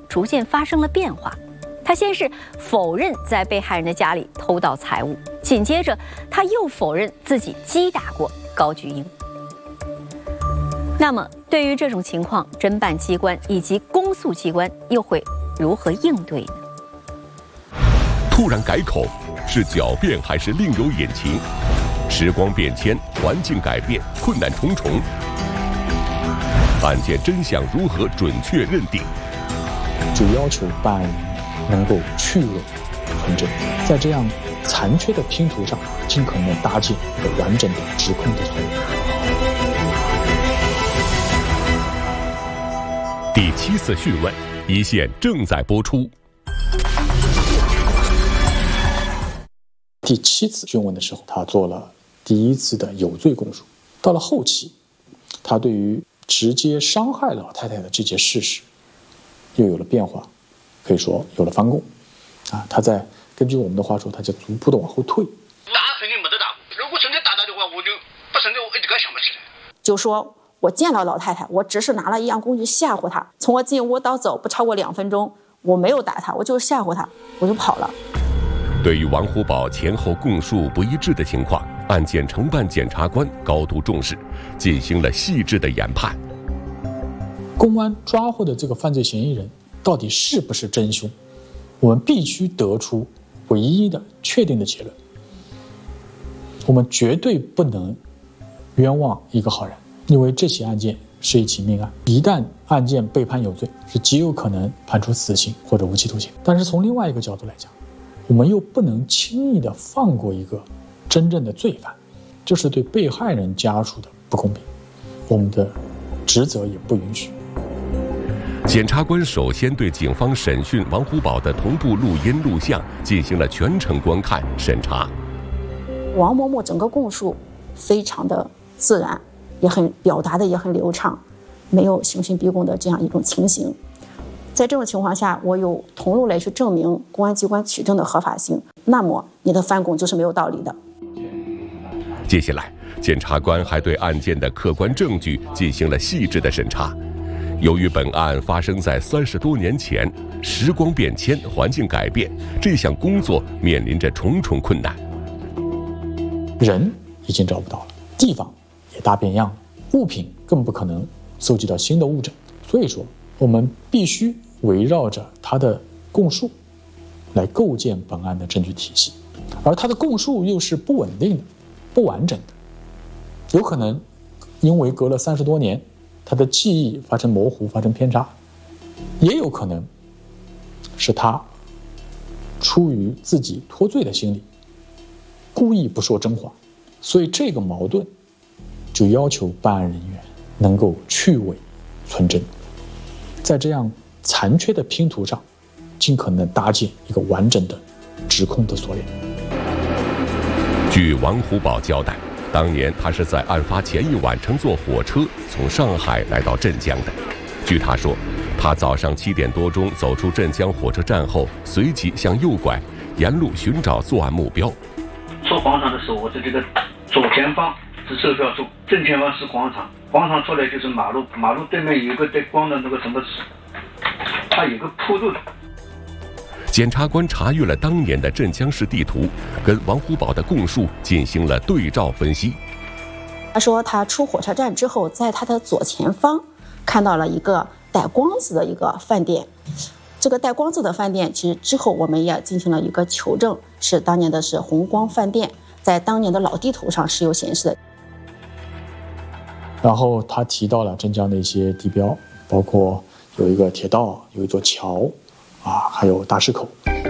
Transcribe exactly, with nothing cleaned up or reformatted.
逐渐发生了变化。他先是否认在被害人的家里偷盗财物，紧接着他又否认自己击打过高菊英。那么，对于这种情况，侦办机关以及公诉机关又会如何应对呢？ 突然改口，是狡辩还是另有隐情？时光变迁，环境改变，困难重重。案件真相如何准确认定？ 就要求办案人员能够去伪存真，在这样残缺的拼图上，尽可能搭建一个完整的指控的所有。 第七次讯问，一线正在播出。 第七次讯问的时候，他做了第一次的有罪供述。到了后期，他对于直接伤害老太太的这些事实又有了变化，可以说有了翻供啊。他在根据我们的话说，他就逐步的往后退。 打肯定没得打，如果真的打他的话，我就不真的我一点想不起来。 就说我见到老太太，我只是拿了一样工具吓唬她，从我进屋到走不超过两分钟，我没有打她，我就是吓唬她，我就跑了。 对于王虎宝前后供述不一致的情况，案件承办检察官高度重视，进行了细致的研判。 公安抓获的这个犯罪嫌疑人到底是不是真凶，我们必须得出唯一的确定的结论。我们绝对不能冤枉一个好人，因为这起案件是一起命案，一旦案件被判有罪，是极有可能判处死刑或者无期徒刑。但是从另外一个角度来讲，我们又不能轻易的放过一个真正的罪犯，这是对被害人家属的不公平，我们的职责也不允许。 检察官首先对警方审讯王虎宝的同步录音录像进行了全程观看审查。 王某某整个供述非常的自然，也很表达的也很流畅，没有刑讯逼供的这样一种情形。在这种情况下，我有同路来去证明公安机关取证的合法性，那么你的翻供就是没有道理的。 接下来，检察官还对案件的客观证据进行了细致的审查。由于本案发生在三十多年前，时光变迁，环境改变，这项工作面临着重重困难。 人已经找不到了，地方也大变样了，物品更不可能搜集到新的物证，所以说我们必须围绕着他的供述来构建本案的证据体系，而他的供述又是不稳定的、不完整的，有可能因为隔了三十多年，他的记忆发生模糊、发生偏差，也有可能是他出于自己脱罪的心理，故意不说真话，所以这个矛盾就要求办案人员能够去伪存真，在这样残缺的拼图上，尽可能搭建一个完整的指控的锁链。 据王虎宝交代，当年他是在案发前一晚乘坐火车从上海来到镇江的。据他说，他早上七点多钟走出镇江火车站后，随即向右拐，沿路寻找作案目标。 出广场的时候，我在这个左前方是售票处，正前方是广场，广场出来就是马路，马路对面有一个带光的那个什么，它有个铺路的。 检察官查阅了当年的镇江市地图，跟王虎宝的供述进行了对照分析。 他说他出火车站之后，在他的左前方看到了一个带光字的一个饭店，这个带光字的饭店其实之后我们也进行了一个求证，是当年的是红光饭店，在当年的老地图上是有显示的。 然后他提到了镇江的一些地标，包括有一个铁道，有一座桥啊，还有大石口。